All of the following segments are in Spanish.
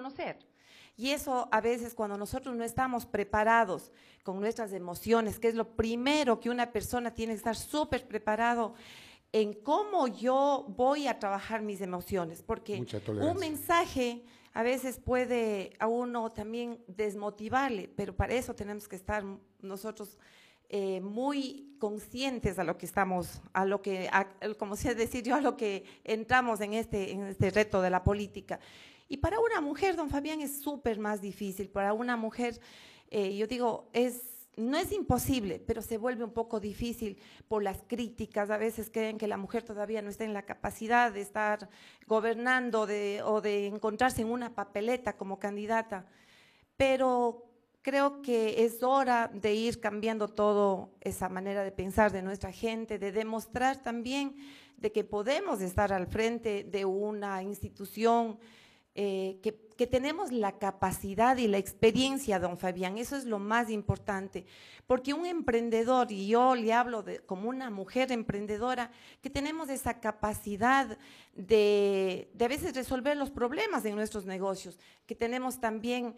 conocer. Y eso a veces cuando nosotros no estamos preparados con nuestras emociones, que es lo primero que una persona tiene que estar súper preparado en cómo yo voy a trabajar mis emociones, porque un mensaje a veces puede a uno también desmotivarle, pero para eso tenemos que estar nosotros muy conscientes a lo que estamos, como sé decir yo, a lo que entramos en este reto de la política. Y para una mujer, don Fabián, es súper más difícil. Para una mujer, yo digo, no es imposible, pero se vuelve un poco difícil por las críticas. A veces creen que la mujer todavía no está en la capacidad de estar gobernando o de encontrarse en una papeleta como candidata. Pero creo que es hora de ir cambiando toda esa manera de pensar de nuestra gente, de demostrar también de que podemos estar al frente de una institución, que tenemos la capacidad y la experiencia, don Fabián. Eso es lo más importante, porque un emprendedor, y yo le hablo como una mujer emprendedora, que tenemos esa capacidad de a veces resolver los problemas en nuestros negocios, que tenemos también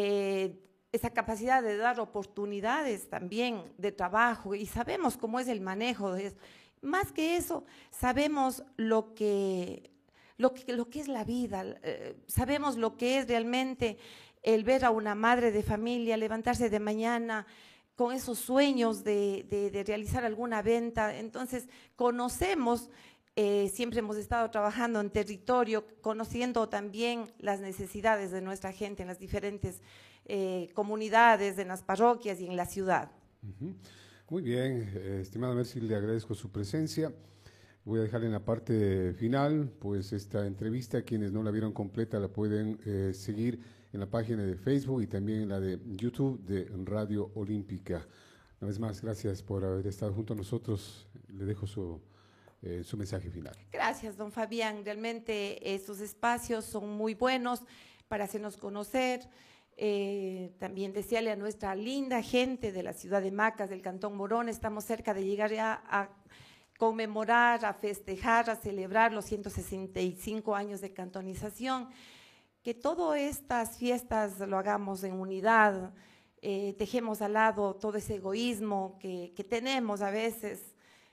esa capacidad de dar oportunidades también de trabajo, y sabemos cómo es el manejo de eso. Más que eso, sabemos lo que es la vida, sabemos lo que es realmente el ver a una madre de familia levantarse de mañana con esos sueños de realizar alguna venta. Entonces, conocemos, siempre hemos estado trabajando en territorio, conociendo también las necesidades de nuestra gente en las diferentes comunidades, en las parroquias y en la ciudad. Muy bien, estimada Mercy, le agradezco su presencia. Voy a dejar en la parte final, pues esta entrevista, quienes no la vieron completa la pueden seguir en la página de Facebook y también en la de YouTube de Radio Olímpica. Una vez más, gracias por haber estado junto a nosotros. Le dejo su mensaje final. Gracias, don Fabián. Realmente estos espacios son muy buenos para hacernos conocer. También desearle a nuestra linda gente de la ciudad de Macas, del Cantón Morón, estamos cerca de llegar ya a conmemorar, a festejar, a celebrar los 165 años de cantonización, que todas estas fiestas lo hagamos en unidad, dejemos al lado todo ese egoísmo que tenemos a veces.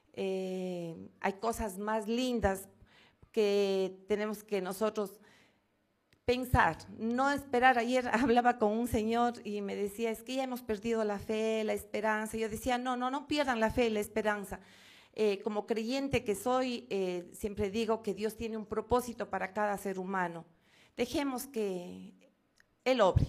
Hay cosas más lindas que tenemos que nosotros pensar, no esperar. Ayer hablaba con un señor y me decía, es que ya hemos perdido la fe, la esperanza. Yo decía, no pierdan la fe y la esperanza. Como creyente que soy, siempre digo que Dios tiene un propósito para cada ser humano. Dejemos que Él obre.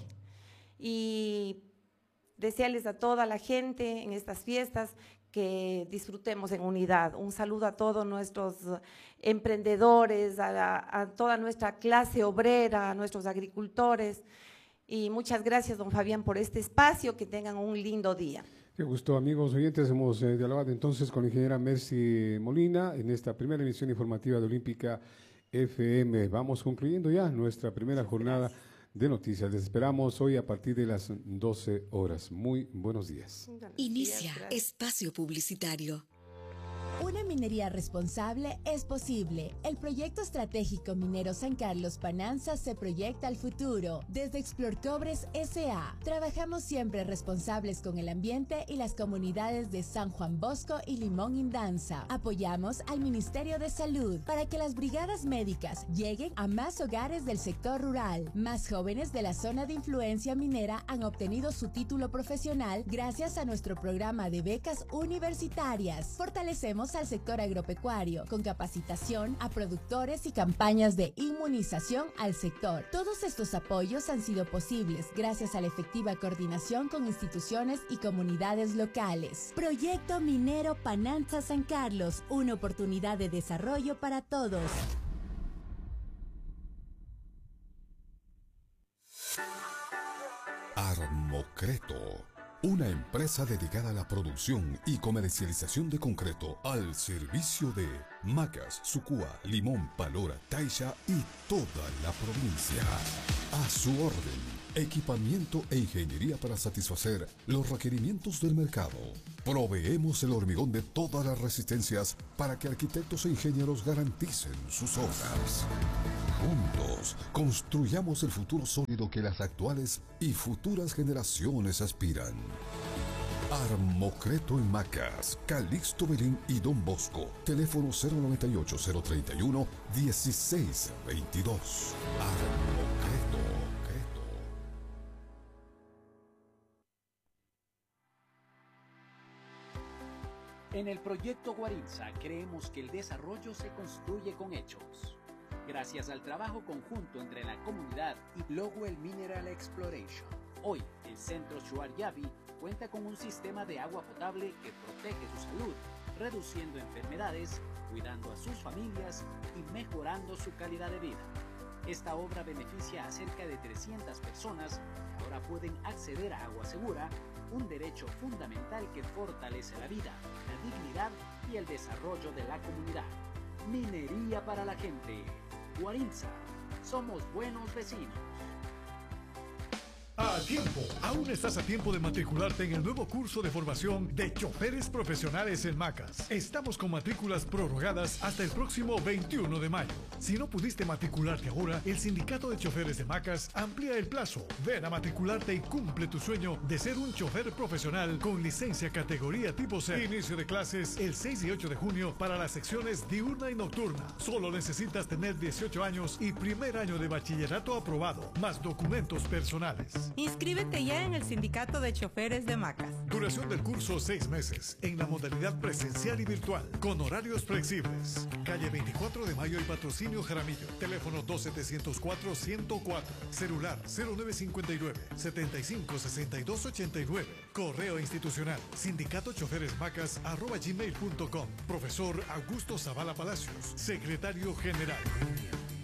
Y desearles a toda la gente en estas fiestas que disfrutemos en unidad. Un saludo a todos nuestros emprendedores, a toda nuestra clase obrera, a nuestros agricultores. Y muchas gracias, don Fabián, por este espacio. Que tengan un lindo día. Qué gusto, amigos oyentes. Hemos dialogado entonces con la ingeniera Mercy Molina en esta primera emisión informativa de Olímpica FM. Vamos concluyendo ya nuestra primera jornada de noticias. Les esperamos hoy a partir de las 12 horas. Muy buenos días. Inicia espacio publicitario. Una minería responsable es posible. El proyecto estratégico minero San Carlos Pananza se proyecta al futuro. Desde Explorcobres S.A. trabajamos siempre responsables con el ambiente y las comunidades de San Juan Bosco y Limón Indanza. Apoyamos al Ministerio de Salud para que las brigadas médicas lleguen a más hogares del sector rural. Más jóvenes de la zona de influencia minera han obtenido su título profesional gracias a nuestro programa de becas universitarias. Fortalecemos al sector agropecuario con capacitación a productores y campañas de inmunización al sector. Todos estos apoyos han sido posibles gracias a la efectiva coordinación con instituciones y comunidades locales. Proyecto Minero Pananza San Carlos, una oportunidad de desarrollo para todos. Armocreto, una empresa dedicada a la producción y comercialización de concreto al servicio de Macas, Sucúa, Limón, Palora, Taisha y toda la provincia. A su orden, equipamiento e ingeniería para satisfacer los requerimientos del mercado. Proveemos el hormigón de todas las resistencias para que arquitectos e ingenieros garanticen sus obras. Juntos, construyamos el futuro sólido que las actuales y futuras generaciones aspiran. Armocreto en Macas, Calixto Belín y Don Bosco. Teléfono 098-031-1622. Armocreto. En el proyecto Guarinza creemos que el desarrollo se construye con hechos. Gracias al trabajo conjunto entre la comunidad y Lowell Mineral Exploration, hoy el Centro Shuar Yavi cuenta con un sistema de agua potable que protege su salud, reduciendo enfermedades, cuidando a sus familias y mejorando su calidad de vida. Esta obra beneficia a cerca de 300 personas que ahora pueden acceder a agua segura, un derecho fundamental que fortalece la vida, la dignidad y el desarrollo de la comunidad. Minería para la gente. Guarinza. Somos buenos vecinos. A tiempo. Aún estás a tiempo de matricularte en el nuevo curso de formación de choferes profesionales en Macas. Estamos con matrículas prorrogadas hasta el próximo 21 de mayo. Si no pudiste matricularte ahora, el Sindicato de Choferes de Macas amplía el plazo. Ven a matricularte y cumple tu sueño de ser un chofer profesional con licencia categoría tipo C. Inicio de clases el 6 y 8 de junio para las secciones diurna y nocturna. Solo necesitas tener 18 años y primer año de bachillerato aprobado, más documentos personales. Inscríbete ya en el Sindicato de Choferes de Macas. Duración del curso 6 meses, en la modalidad presencial y virtual, con horarios flexibles. Calle 24 de Mayo y Patrocinio Jaramillo. Teléfono 2704-104. Celular 0959-756289. Correo institucional sindicatochoferesmacas@gmail.com. Profesor Augusto Zavala Palacios, secretario general.